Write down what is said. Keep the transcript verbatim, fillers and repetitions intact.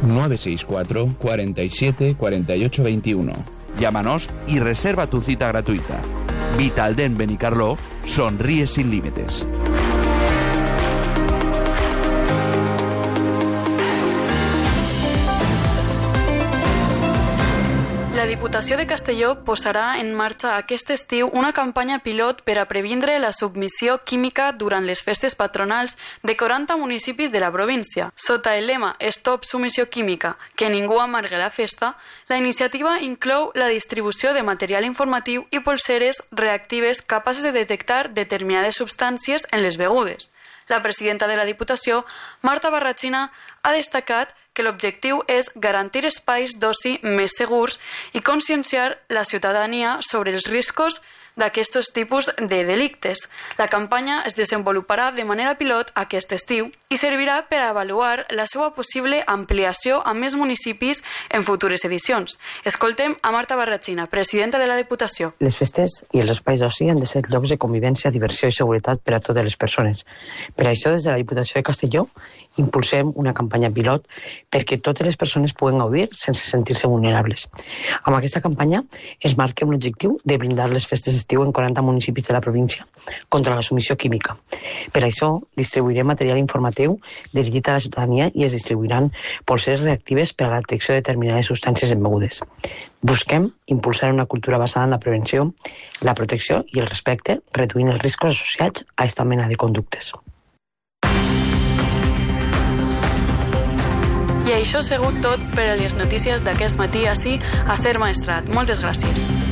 nueve seis cuatro, cuarenta y siete, cuarenta y ocho veintiuno. Llámanos y reserva tu cita gratuita. Vitaldent Benicarló, sonríe sin límites. La Diputació de Castelló posarà en marxa aquest estiu una campanya pilot per a previndre la submissió química durant les festes patronals de quaranta municipis de la província. Sota el lema Stop submissió química, que ningú amargue la festa, la iniciativa inclou la distribució de material informatiu i polseres reactives capaces de detectar determinades substàncies en les begudes. La presidenta de la Diputació, Marta Barrachina, ha destacat que l'objectiu és garantir espais d'oci més segurs i conscienciar la ciutadania sobre els riscos d'aquests tipus de delictes. La campanya es desenvoluparà de manera pilot aquest estiu i servirà per a avaluar la seva possible ampliació a més municipis en futures edicions. Escoltem a Marta Barrachina, presidenta de la Diputació. Les festes i els espais d'oci han de ser llocs de convivència, diversió i seguretat per a totes les persones. Per això, des de la Diputació de Castelló, impulsem una campanya pilot perquè totes les persones puguen gaudir sense sentir-se vulnerables. Amb aquesta campanya es marca un objectiu de blindar les festes d'estiu en quaranta municipis de la província contra la submissió química. Per això, distribuirem material informatiu dirigit a la ciutadania i es distribuiran polseres reactives per a la detecció de determinades substàncies en begudes. Busquem impulsar una cultura basada en la prevenció, la protecció i el respecte, reduint els riscos associats a aquesta mena de conductes. I això ha sigut tot per a les notícies d'aquest matí ací a Ser Maestrat. Moltes gràcies.